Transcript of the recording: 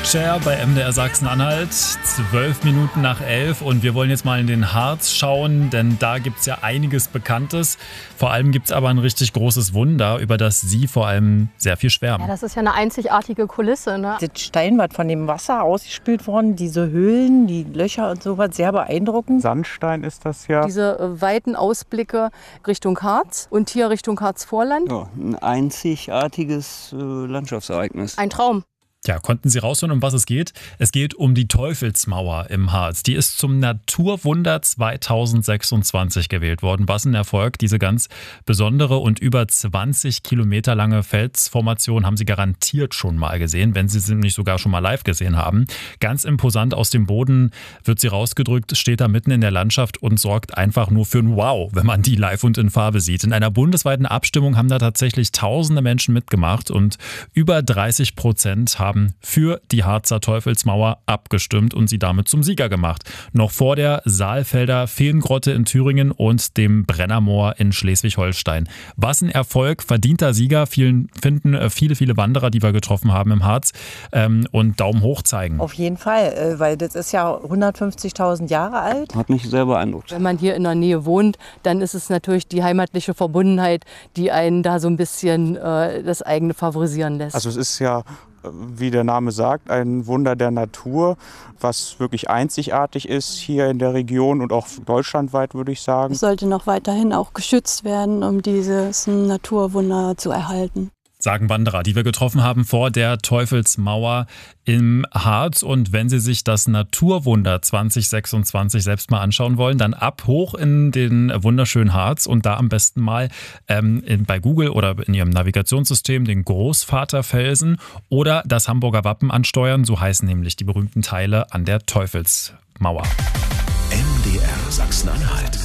Cher bei MDR Sachsen-Anhalt, 12 Minuten nach 11 und wir wollen jetzt mal in den Harz schauen, denn da gibt es ja einiges Bekanntes. Vor allem gibt es aber ein richtig großes Wunder, über das Sie vor allem sehr viel schwärmen. Ja, das ist ja eine einzigartige Kulisse, ne? Das Stein wird von dem Wasser ausgespült worden, diese Höhlen, die Löcher und so was, sehr beeindruckend. Sandstein ist das ja. Diese weiten Ausblicke Richtung Harz und hier Richtung Harzvorland. Ja, ein einzigartiges Landschaftsereignis. Ein Traum. Ja, konnten Sie raushören, um was es geht? Es geht um die Teufelsmauer im Harz. Die ist zum Naturwunder 2026 gewählt worden. Was ein Erfolg. Diese ganz besondere und über 20 Kilometer lange Felsformation haben Sie garantiert schon mal gesehen, wenn Sie sie nicht sogar schon mal live gesehen haben. Ganz imposant aus dem Boden wird sie rausgedrückt, steht da mitten in der Landschaft und sorgt einfach nur für ein Wow, wenn man die live und in Farbe sieht. In einer bundesweiten Abstimmung haben da tatsächlich tausende Menschen mitgemacht und über 30% haben für die Harzer Teufelsmauer abgestimmt und sie damit zum Sieger gemacht. Noch vor der Saalfelder Feengrotte in Thüringen und dem Brennermoor in Schleswig-Holstein. Was ein Erfolg, verdienter Sieger. Viele Wanderer, die wir getroffen haben im Harz, und Daumen hoch zeigen. Auf jeden Fall, weil das ist ja 150.000 Jahre alt. Hat mich sehr beeindruckt. Wenn man hier in der Nähe wohnt, dann ist es natürlich die heimatliche Verbundenheit, die einen da so ein bisschen das eigene favorisieren lässt. Also es ist ja, wie der Name sagt, ein Wunder der Natur, was wirklich einzigartig ist hier in der Region und auch deutschlandweit, würde ich sagen. Es sollte noch weiterhin auch geschützt werden, um dieses Naturwunder zu erhalten. Sagen Wanderer, die wir getroffen haben vor der Teufelsmauer im Harz. Und wenn Sie sich das Naturwunder 2026 selbst mal anschauen wollen, dann ab hoch in den wunderschönen Harz und da am besten mal bei Google oder in Ihrem Navigationssystem den Großvaterfelsen oder das Hamburger Wappen ansteuern. So heißen nämlich die berühmten Teile an der Teufelsmauer. MDR Sachsen-Anhalt.